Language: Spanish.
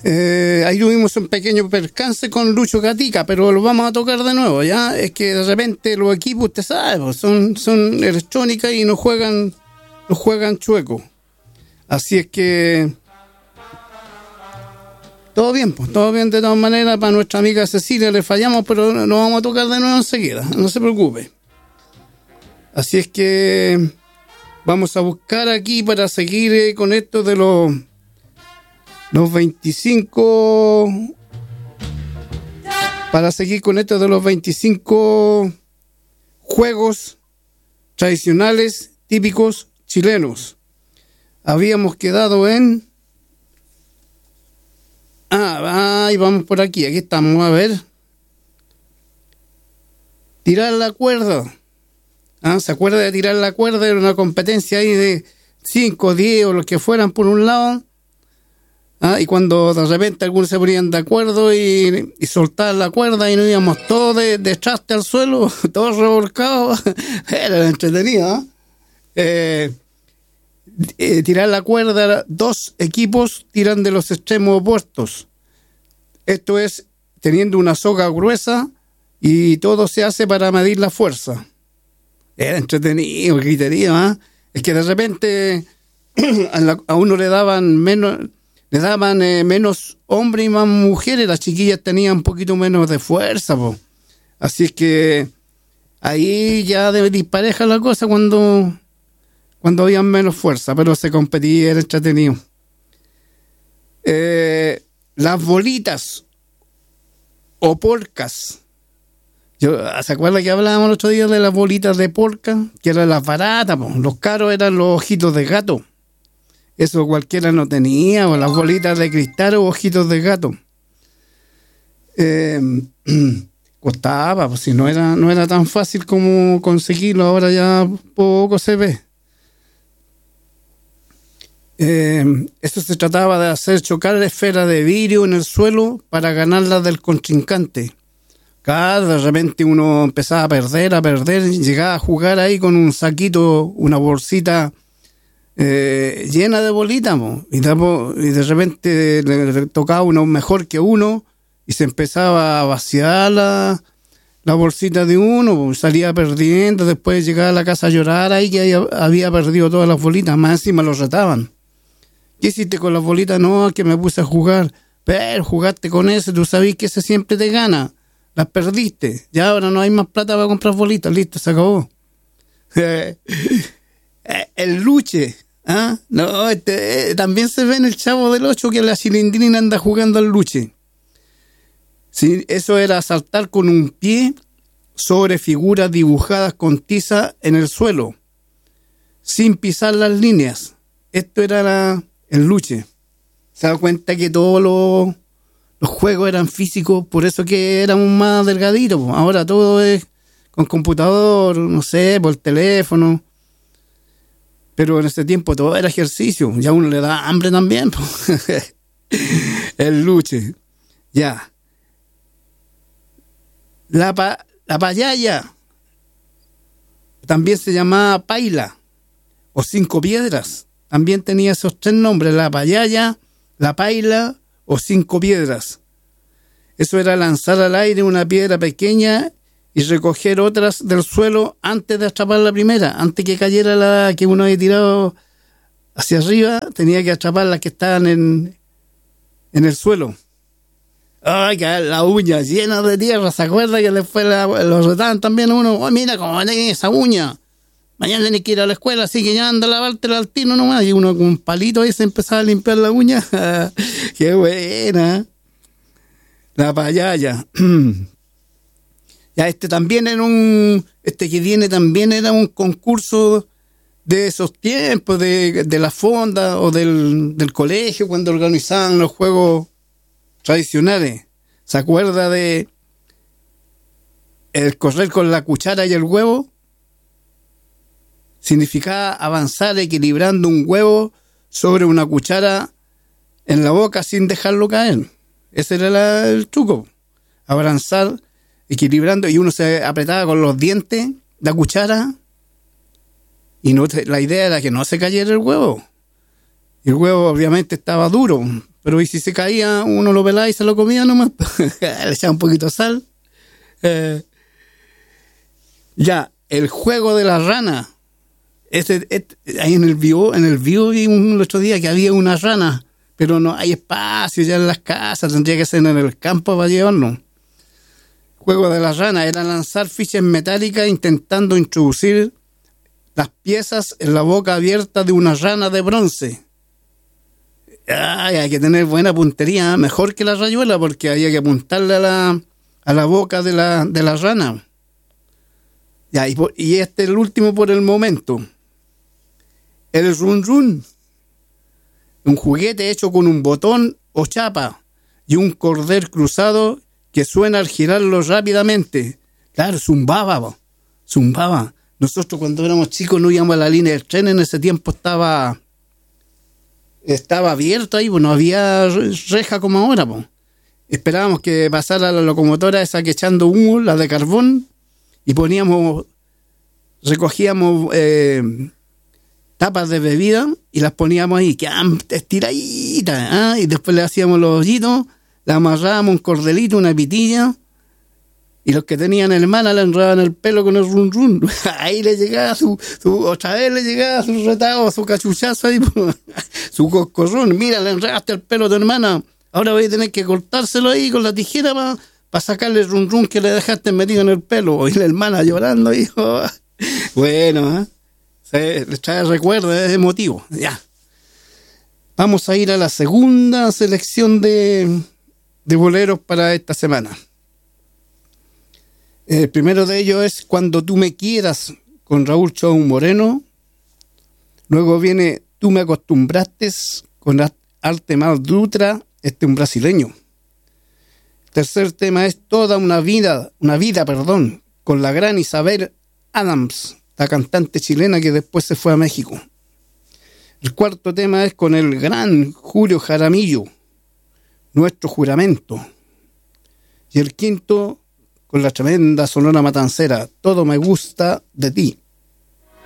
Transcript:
Ahí tuvimos un pequeño percance con Lucho Gatica, pero lo vamos a tocar de nuevo, ¿ya? Es que de repente los equipos, usted sabe, pues, son electrónica y no juegan chueco. Así es que todo bien, pues, todo bien de todas maneras. Para nuestra amiga Cecilia le fallamos, pero lo vamos a tocar de nuevo enseguida, no se preocupe. Así es que vamos a buscar aquí para seguir con esto de los 25, para seguir con esto de los 25 juegos tradicionales típicos chilenos. Habíamos quedado en... y vamos por aquí estamos, a ver. Tirar la cuerda. ¿Se acuerda de tirar la cuerda? Era una competencia ahí de 5, 10 o los que fueran por un lado. Y cuando de repente algunos se ponían de acuerdo y soltaban la cuerda y nos íbamos todos de traste al suelo, todos revolcados. Era entretenido, tirar la cuerda, 2 equipos tiran de los extremos opuestos. Esto es teniendo una soga gruesa y todo se hace para medir la fuerza. Era entretenido, criterio, Es que de repente a uno le daban menos hombres y más mujeres. Las chiquillas tenían un poquito menos de fuerza, po. Así es que ahí ya de dispareja la cosa cuando había menos fuerza, pero se competía, era entretenido. Las bolitas o polcas. ¿Se acuerda que hablábamos el otro día de las bolitas de polka? Que eran las baratas, po. Los caros eran los ojitos de gato. Eso cualquiera no tenía, o las bolitas de cristal o ojitos de gato. Costaba, pues si no era tan fácil como conseguirlo, ahora ya poco se ve. Esto se trataba de hacer chocar esferas de vidrio en el suelo para ganarlas del contrincante. De repente uno empezaba a perder, y llegaba a jugar ahí con un saquito, una bolsita llena de bolitas, y de repente le tocaba uno mejor que uno y se empezaba a vaciar la bolsita de uno, salía perdiendo, después llegaba a la casa a llorar ahí que había perdido todas las bolitas, más encima lo retaban. ¿Qué hiciste con las bolitas? No, que me puse a jugar. Pero jugaste con ese, tú sabes que ese siempre te gana. Las perdiste. Ya ahora no hay más plata para comprar bolitas. Listo, se acabó. El luche. No, también se ve en el Chavo del 8 que la Chilindrina anda jugando al luche. Sí, eso era saltar con un pie sobre figuras dibujadas con tiza en el suelo, sin pisar las líneas. Esto era el luche. Se da cuenta que todos los juegos eran físicos, por eso que éramos más delgaditos. Ahora todo es con computador, no sé, por teléfono. Pero en ese tiempo todo era ejercicio. Ya uno le da hambre también. El luche. Ya. La payaya. También se llamaba paila. O 5 piedras. También tenía esos 3 nombres. La payaya, la paila o 5 piedras. Eso era lanzar al aire una piedra pequeña y recoger otras del suelo antes de atrapar la primera. Antes que cayera la que uno había tirado hacia arriba, tenía que atrapar las que estaban en el suelo. Ay, que la uña llena de tierra. ¿Se acuerda que después los retaban también a uno? Oh, mira cómo tiene esa uña. Mañana tenés que ir a la escuela, así que ya anda a lavártela al tiro nomás. Y uno con un palito ahí se empezaba a limpiar la uña. ¡Qué buena! La payaya. Ya también era que viene también era un concurso de esos tiempos, de la fonda o del colegio, cuando organizaban los juegos tradicionales. ¿Se acuerda de el correr con la cuchara y el huevo? Significaba avanzar equilibrando un huevo sobre una cuchara en la boca sin dejarlo caer. Ese era el truco. Avanzar equilibrando, y uno se apretaba con los dientes la cuchara y la idea era que no se cayera el huevo. Y el huevo obviamente estaba duro, Pero y si se caía, uno lo pelaba y se lo comía nomás. Le echaba un poquito de sal. Ya, el juego de la rana. Ahí en el vivo vi el otro día que había una rana, pero no hay espacio ya en las casas, tendría que ser en el campo para llevarlo. Juego de la rana era lanzar fichas metálicas intentando introducir las piezas en la boca abierta de una rana de bronce. Ay, hay que tener buena puntería, mejor que la rayuela, porque había que apuntarle a la boca de la rana. Ya, y este es el último por el momento. El run run. Un juguete hecho con un botón o chapa y un cordel cruzado que suena al girarlo rápidamente. Claro, zumbaba. Nosotros cuando éramos chicos no íbamos a la línea del tren, en ese tiempo estaba abierto ahí, pues no había reja como ahora, pues. Esperábamos que pasara la locomotora esa que echando humo, la de carbón, y recogíamos tapas de bebida y las poníamos ahí, quedaban estiraditas, y después le hacíamos los hoyitos, le amarrábamos un cordelito, una pitilla, y los que tenían hermana le enredaban el pelo con el run run. Ahí le llegaba otra vez le llegaba su retado, su cachuchazo ahí, su coscorrón. Mira, le enredaste el pelo a tu hermana, ahora voy a tener que cortárselo ahí con la tijera para sacarle el run run que le dejaste metido en el pelo. Y la hermana llorando, hijo. Bueno, les trae recuerdo, es emotivo. Ya. Vamos a ir a la segunda selección de boleros para esta semana. El primero de ellos es Cuando tú me quieras, con Raúl Chou Moreno. Luego viene Tú me acostumbraste, con Artemar Dutra, un brasileño. El tercer tema es Toda una vida, con la gran Isabel Adams, la cantante chilena que después se fue a México. El cuarto tema es con el gran Julio Jaramillo, Nuestro juramento. Y el quinto, con la tremenda Sonora Matancera, Todo me gusta de ti.